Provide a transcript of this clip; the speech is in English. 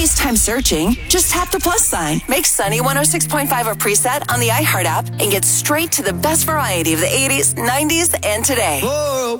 waste time searching. Just tap the plus sign. Make Sunny 106.5 a preset on the iHeart app and get straight to the best variety of the 80s, 90s, and today. Whoa.